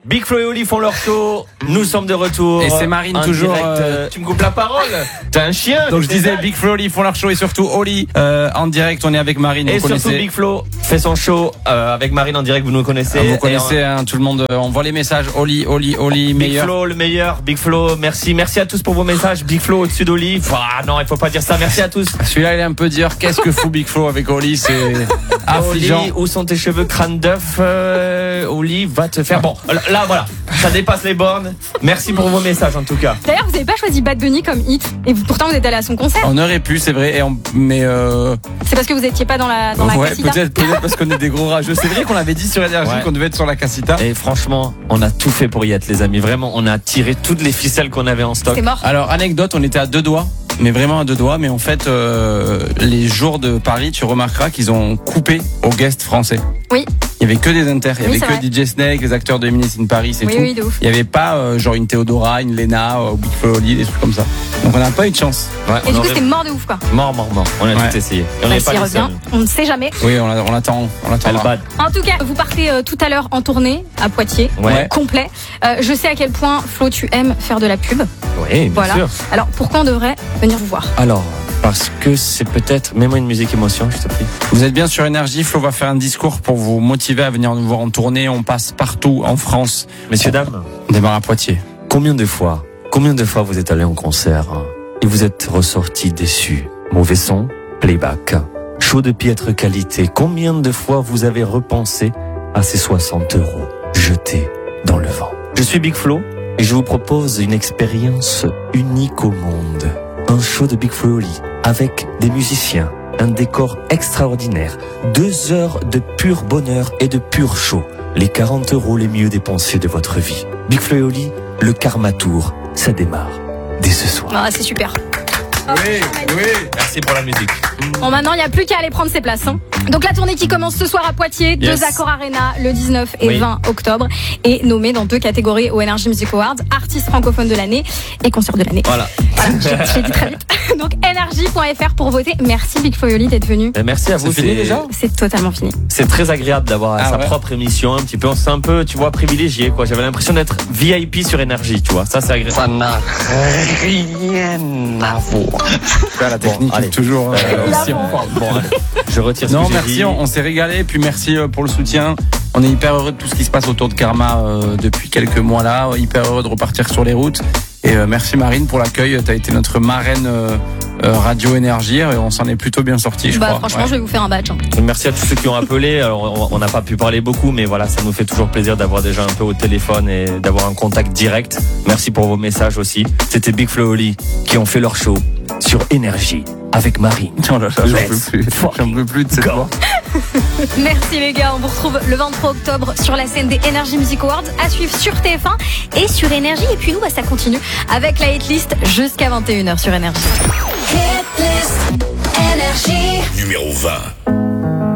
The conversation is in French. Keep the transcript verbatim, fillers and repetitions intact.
Big Flo et Oli font leur show. Nous sommes de retour. Et c'est Marine toujours. Direct, euh... Tu me coupes la parole. T'es un chien. Donc je disais Big Flo et Oli font leur show et surtout Oli euh, en direct. On est avec Marine. Et vous surtout connaissez. Big Flo fait son show euh, avec Marine en direct. Vous nous connaissez. Ah, vous connaissez et, hein, tout le monde. On voit les messages. Oli, Oli, Oli, Big meilleur. Flo le meilleur. Big Flo, merci, merci à tous pour vos messages. Big Flo au-dessus d'Oli. Ah non, il faut pas dire ça. Merci à tous. Celui-là il est un peu dire qu'est-ce que fout Big Flo avec Oli, c'est affligeant. Oli, où sont tes cheveux crâne d'œuf euh, Oli va te faire. Bon, là voilà, ça dépasse les bornes. Merci pour vos messages en tout cas. D'ailleurs, vous n'avez pas choisi Bad Bunny comme hit et vous, pourtant vous êtes allé à son concert. On aurait pu, c'est vrai. Et on, mais euh... c'est parce que vous étiez pas dans la dans la ouais, casita. peut-être, peut-être parce qu'on est des gros rageux. C'est vrai qu'on avait dit sur Énergie ouais. qu'on devait être sur la casita. Et franchement, on a tout fait pour y être, les amis. Vraiment, on a tiré toutes les ficelles qu'on avait en stock. C'est mort. Alors anecdote, on était à deux doigts. Mais vraiment à deux doigts, mais en fait, euh, les jours de Paris, tu remarqueras qu'ils ont coupé aux guests français. Oui. Il y avait que des inters, il y Oui, avait que vrai. D J Snake, les acteurs de Emily in Paris, c'est oui, tout. Oui, de ouf. Il y avait pas euh, genre une Théodora, une Lena, ou Big Flo et Oli, des trucs comme ça. Donc on n'a pas eu de chance. Ouais, Et du coup, aurait... c'était mort de ouf quoi. Mort, mort, mort. On a ouais. tout essayé. Et on bah, n'est s'il pas les revient, seuls. on ne sait jamais. Oui, on, on attend, on attend. Bad. En tout cas, vous partez euh, tout à l'heure en tournée à Poitiers, Ouais. complet. Euh, je sais à quel point Flo, tu aimes faire de la pub. Oui, bien Voilà. sûr. Alors pourquoi on devrait venir vous voir? Alors, parce que c'est peut-être. Mets-moi une musique émotion, je te prie. Vous êtes bien sur Énergie, Flo va faire un discours pour vous motiver à venir nous voir en tournée. On passe partout en France. Messieurs, dames, On démarre à Poitiers. combien de fois, combien de fois vous êtes allé en concert hein, et vous êtes ressorti déçu? Mauvais son, playback, show de piètre qualité. Combien de fois vous avez repensé à ces soixante euros jetés dans le vent? Je suis Big Flo et je vous propose une expérience unique au monde. Un show de Big Flo et Oli avec des musiciens, un décor extraordinaire, deux heures de pur bonheur et de pur show. Les quarante euros les mieux dépensés de votre vie. Big Flo et Oli, le Karma Tour, ça démarre dès ce soir. Ah, c'est super. Oui, oui. Merci pour la musique. Bon, maintenant, il n'y a plus qu'à aller prendre ses places. Hein. Donc, la tournée qui commence ce soir à Poitiers, Yes. deux Accords Arena, le dix-neuf et Oui. vingt octobre, et nommé dans deux catégories au Energy Music Awards, artiste francophone de l'année et concert de l'année. Voilà. Voilà, j'ai, j'ai dit très vite. Donc, energy point f r pour voter. Merci Big Flo et Oli d'être venu. Et merci à vous. C'est fini déjà C'est totalement fini. C'est très agréable d'avoir Ah sa ouais. propre émission, un petit peu. On s'est un peu, tu vois, privilégié, quoi. J'avais l'impression d'être V I P sur Énergie, tu vois. Ça, c'est agréable. Ça n'a rien à voir. La technique Bon, allez. est toujours euh, aussi en forme. Bon, allez. Je retire ce Non, que j'ai merci, dit. on, on s'est régalé. Puis merci euh, pour le soutien. On est hyper heureux de tout ce qui se passe autour de Karma euh, depuis quelques mois là. Hyper heureux de repartir sur les routes. Et euh, merci Marine pour l'accueil. Tu as été notre marraine euh, euh, Radio Énergie. Et on s'en est plutôt bien sorti, je Bah, crois. franchement, Ouais. je vais vous faire un badge. Hein. Merci à tous ceux qui ont appelé. Alors, on n'a pas pu parler beaucoup, mais voilà, ça nous fait toujours plaisir d'avoir des gens un peu au téléphone et d'avoir un contact direct. Merci pour vos messages aussi. C'était Big Flo et Oli qui ont fait leur show sur Énergie avec Marine. Oh là là, j'en peux plus. J'en peux plus de cette Go. voix. Merci les gars, on vous retrouve le vingt-trois octobre sur la scène des Energy Music Awards, à suivre sur T F un et sur Énergie. Et puis nous, bah, ça continue avec la hitlist jusqu'à vingt et une heures sur Énergie. Hit list, Énergie. Numéro vingt.